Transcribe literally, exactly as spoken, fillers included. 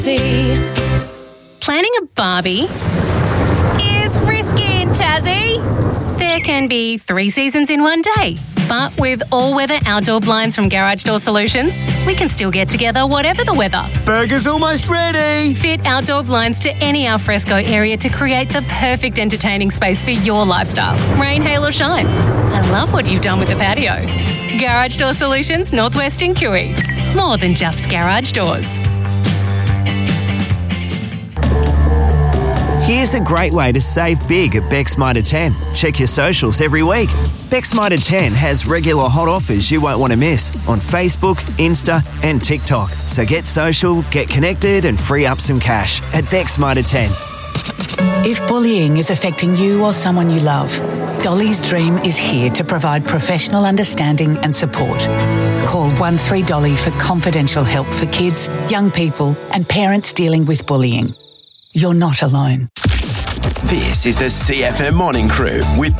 Planning a barbie is risky in Tassie. There can be three seasons in one day. But with all-weather outdoor blinds from Garage Door Solutions, we can still get together whatever the weather. Burger's almost ready. Fit outdoor blinds to any alfresco area to create the perfect entertaining space for your lifestyle. Rain, hail or shine. I love what you've done with the patio. Garage Door Solutions, Northwest in Kiwi. More than just garage doors. Here's a great way to save big at Beck's Mitre ten. Check your socials every week. Beck's Mitre ten has regular hot offers you won't want to miss on Facebook, Insta and TikTok. So get social, get connected and free up some cash at Beck's Mitre ten. If bullying is affecting you or someone you love, Dolly's Dream is here to provide professional understanding and support. Call one three Dolly for confidential help for kids, young people and parents dealing with bullying. You're not alone. This is the C F M Morning Crew with